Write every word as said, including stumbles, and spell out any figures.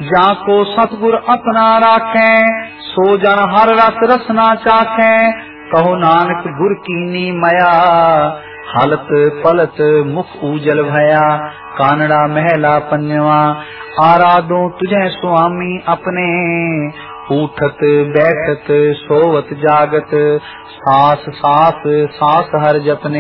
जाको सतगुर अपना राखे, सो जन हर रस रसना चाखे। कहो नानक गुर कीनी मया, हालत पलत मुख उजल भया। कानड़ा महला पंजवा, आराधो तुझे स्वामी अपने। उठत बैठत सोवत जागत, सास सास सास हर जपने।